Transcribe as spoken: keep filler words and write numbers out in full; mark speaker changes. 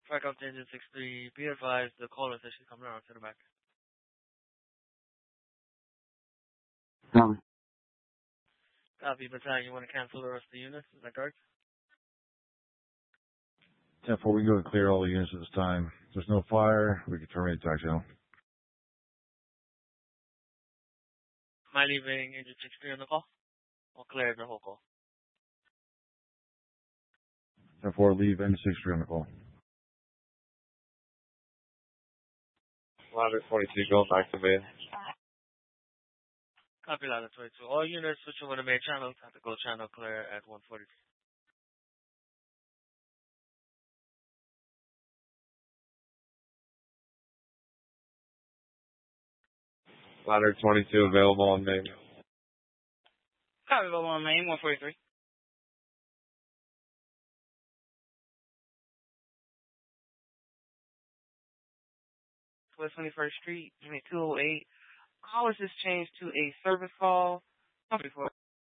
Speaker 1: Track up to engine six three. Be advised, the caller says she's coming around to the back.
Speaker 2: Copy.
Speaker 1: Copy, battalion. You want to cancel the rest of the units? Is that correct?
Speaker 2: ten four, we can go and clear all the units at this time. If there's no fire, we can terminate the attack channel.
Speaker 1: Am I leaving engine six three on the call? Or clear the whole call?
Speaker 2: ten four, leave engine six three on the call.
Speaker 3: Ladder twenty-two, going back to base.
Speaker 1: Copy, ladder twenty-two. All units switching with the main channel. Tactical channel clear at one forty.
Speaker 3: Ladder twenty-two, available on main.
Speaker 4: Copy, available on main, one forty-three. West twenty-first Street, Unit two oh eight. Call is just changed to a service call. Company for